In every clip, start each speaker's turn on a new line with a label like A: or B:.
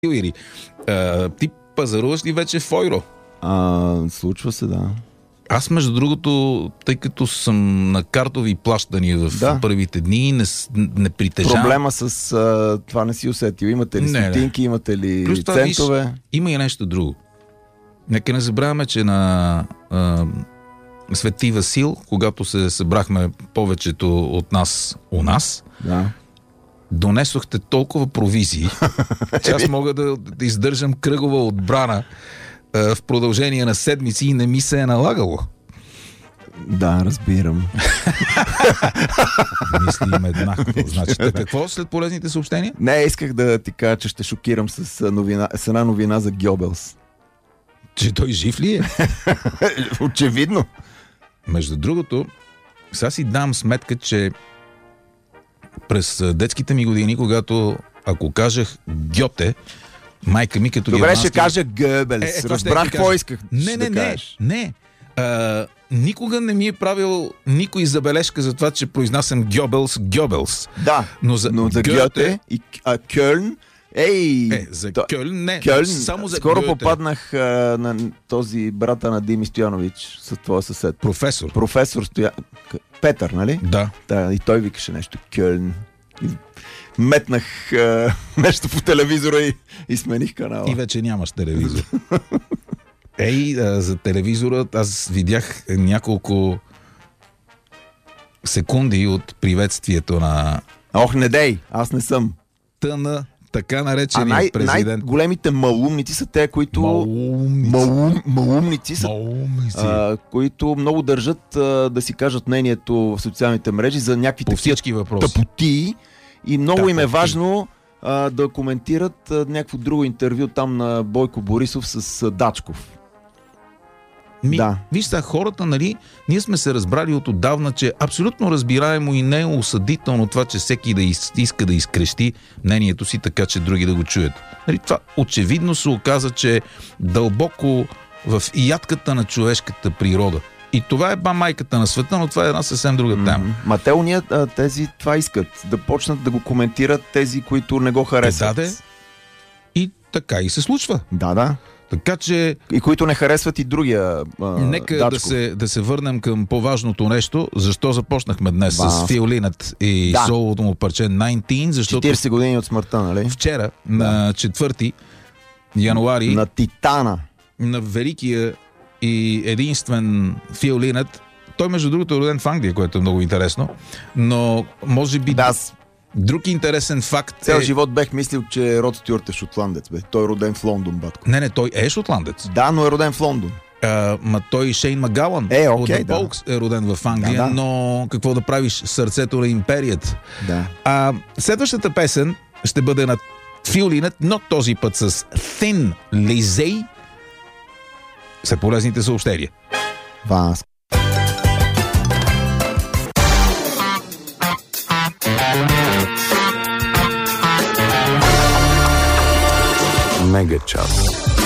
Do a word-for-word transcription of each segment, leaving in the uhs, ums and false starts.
A: Или, а, ти пазаруваш ли вече в Ойро?
B: А, случва се, да.
A: Аз, между другото, тъй като съм на картови плащания в
B: да.
A: първите дни, не, не притежавам...
B: Проблема с а, това не си усетил. Имате ли стотинки, имате ли плюс центове?
A: Това, виж, има и нещо друго. Нека не забравяме, че на а, Свети Васил, когато се събрахме повечето от нас у нас,
B: да.
A: донесохте толкова провизии, че аз мога да, да издържам кръгова отбрана а, в продължение на седмици и не ми се е налагало.
B: Да, разбирам.
A: Мислим еднакво. Значи, какво след полезните съобщения?
B: Не, исках да ти кажа, че ще шокирам с, новина, с една новина за Гьобелс.
A: Че той жив ли е?
B: Очевидно.
A: Между другото, сега си дам сметка, че през детските ми години, когато ако кажех Гьоте, майка ми като
B: Добре,
A: германски...
B: ще кажа Гъбелс. Е, е, Разбрах какво исках.
A: Не, не,
B: да
A: не, не. А, никога не ми е правил никой забележка за това, че произнасям Гьобелс, Гьобелс.
B: Да,
A: но за,
B: но за Гьоте и а, Кьолн, ей...
A: Е, за то... Кьолн не.
B: Кьолн,
A: само за
B: скоро
A: Гьоте.
B: попаднах а, на този брата на Дими Стоянович, с твоя съсед.
A: Професор.
B: Професор Стоя... Петър, нали?
A: Да.
B: Да, и той викаше нещо Кьолн. И метнах а, нещо по телевизора и, и смених канала.
A: И вече нямаш телевизор. Ей, а, за телевизора аз видях няколко секунди от приветствието на...
B: Ох, не дей, аз не съм.
A: Тъна, така наречения
B: най-
A: президент.
B: Най-големите малумници са те, които...
A: Малумници.
B: Малум, малумници са,
A: Малумници.
B: а, които много държат а, да си кажат мнението в социалните мрежи за някакви
A: по всички въпроси.
B: тъпотии и много
A: да,
B: им е
A: тъпотии.
B: важно а, да коментират а, някакво друго интервю там на Бойко Борисов с а, Дачков.
A: Ми,
B: да.
A: Виж сега, хората, нали, ние сме се разбрали от отдавна, че абсолютно разбираемо и не е осъдително това, че всеки да из, иска да изкрещи мнението си, така че други да го чуят. Нали, това очевидно се оказа, че е дълбоко в ядката на човешката природа. И това е ба майката на света, но това е една съвсем друга тема.
B: Mm-hmm. Ма те уния, тези това искат. Да почнат да го коментират тези, които не го харесват.
A: Е, да, и така и се случва.
B: Да, да.
A: Така че...
B: И които не харесват и другия а,
A: Нека да се, да се върнем към по-важното нещо. Защо започнахме днес
B: Ба.
A: с Фил Линът и
B: да.
A: солото му парче деветнайсет, защото
B: четирийсет години от смъртта, нали?
A: вчера,
B: да.
A: на четвърти януари,
B: на Титана,
A: на великия и единствен Фил Линът, той между другото е роден в Англия, което е много интересно, но може би
B: да,
A: друг интересен факт
B: цял
A: е...
B: живот бех мислил, че Род Стюарт е шотландец, бе. Той е роден в Лондон, батко.
A: Не, не, той е шотландец.
B: Да, но е роден в Лондон.
A: А, ма той Шейн Магауън
B: е,
A: от
B: okay,
A: The
B: да.
A: Pogues е роден в Англия,
B: да, да.
A: но какво да правиш, сърцето на империята.
B: Да.
A: А, следващата песен ще бъде на Фил Линът, но този път с Thin Lizzy. След полезните съобщения.
B: Вас.
C: Мега час.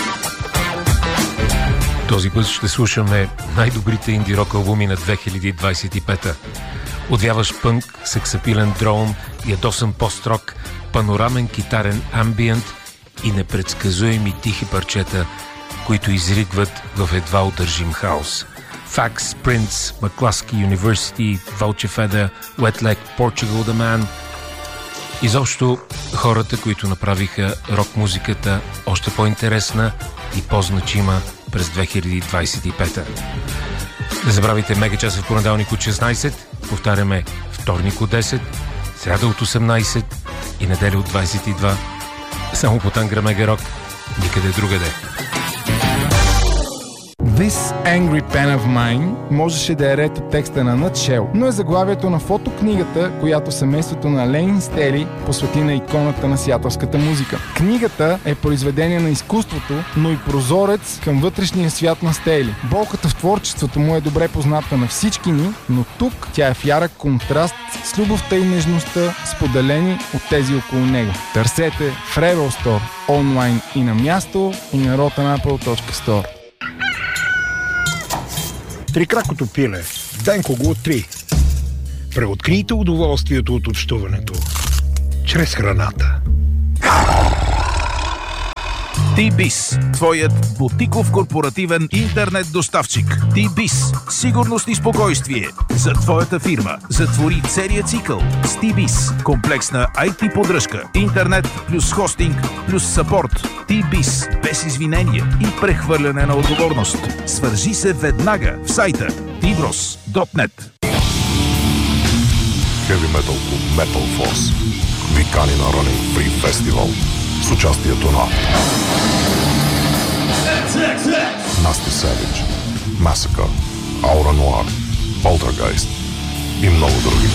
D: Този път ще слушаме най-добрите инди-рок албуми на две хиляди двадесет и пета. Отвяваш пънк, сексапилен дроун, ядосан пост-рок, панорамен китарен амбиент и непредсказуеми тихи парчета, които изригват в едва удържим хаос. Fax, Prince, McCluskey University, Vulture Feather, Wet Leg, Portugal The Man. Изобщо хората, които направиха рок-музиката още по-интересна и по-значима през две хиляди двадесет и пета. Не забравяйте Мега час в понеделник от шестнайсет, повтаряме вторник от десет, сряда от осемнайсет и неделя от двадесет и два. Само по Тангра Мега Рок, никъде другаде.
E: This Angry Pen of Mine можеше да е ред от текста на Nutshell, но е заглавието на фотокнигата, която семейството на Лейн Стели посвети на иконата на сиатълската музика. Книгата е произведение на изкуството, но и прозорец към вътрешния свят на Стели. Болката в творчеството му е добре позната на всички ни, но тук тя е в ярък контраст с любовта и нежността, споделени от тези около него. Търсете в Rebel Store, онлайн и на място, и на rotanapple точка store.
F: Трикракото пиле. Денко го три. Преоткрийте удоволствието от общуването чрез храната.
G: T-Biz, твоят бутиков корпоративен интернет доставчик. T-Biz, сигурност и спокойствие за твоята фирма. Затвори целия цикъл с T-Biz. Комплексна ай ти поддръжка, интернет плюс хостинг плюс съпорт. T-Biz, без извинения и прехвърляне на отговорност. Свържи се веднага в сайта ти брос точка нет.
H: Heavy Metal Club Metal Force ви кани на Running Free Festival с участието на Nasty Savage, Massacre, Aura Noir, Poltergeist и много други.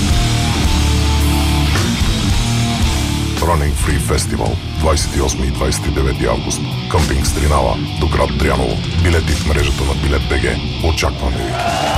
H: Running Free Festival двадесет и осми и двадесет и девети август. Къмпинг Стринава до град Дряново. Билети в мрежата на Билет БГ. Очакваме ви!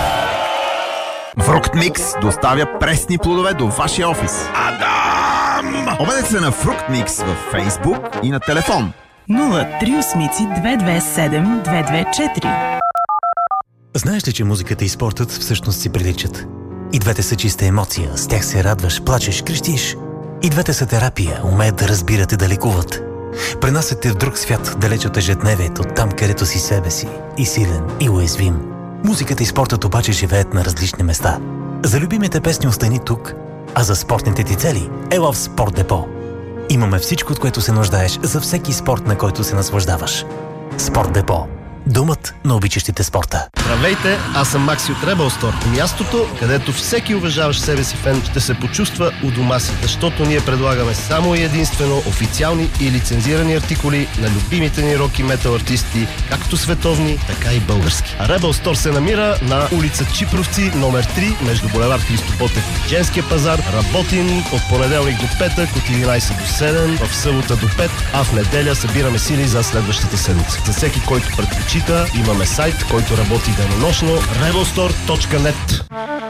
I: Фрукт Микс доставя пресни плодове до вашия офис.
G: Адам!
I: Обадете се на Фрукт Микс във Фейсбук и на телефон
J: нула три осем две две седем две две четири.
K: Знаеш ли, че музиката и спортът всъщност си приличат? И двете са чиста емоция, с тях се радваш, плачеш, крещиш. И двете са терапия, умеят да разбират и да лекуват. Пренасят те в друг свят, далеч от ежедневието, там където си себе си, и силен, и уязвим. Музиката и спортът обаче живеят на различни места. За любимите песни остани тук, а за спортните ти цели ела в Спорт Депо. Имаме всичко, от което се нуждаеш за всеки спорт, на който се наслаждаваш. Спорт Депо. Думът на обичащите спорта.
L: Здравейте, аз съм Макси от Rebel Store. Мястото, където всеки уважаващ себе си фен ще се почувства у дома си, защото ние предлагаме само и единствено официални и лицензирани артикули на любимите ни рок и метал артисти, както световни, така и български. А Rebel Store се намира на улица Чипровци, номер три, между булевард Христо Ботев и Женския пазар. Работим от понеделник до петък, от единадесет до седем, в събота до пет, а в неделя събираме сили за следващата седмица. За всеки, който предпочита, имаме сайт, който работи денонощно rebel store точка нет.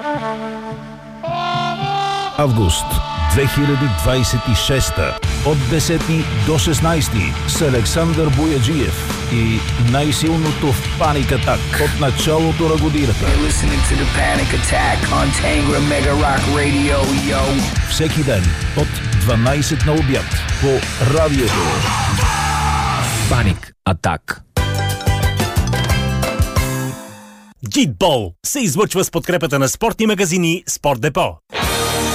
G: Август две хиляди двадесет и шеста от десети до шестнадесети с Александър Бояджиев и най-силното в Panic Attack от началото на годината. Всеки ден от дванадесет на обяд по радиото. Panic Attack.
K: Джитбол се излъчва с подкрепата на спортни магазини Спорт Депо.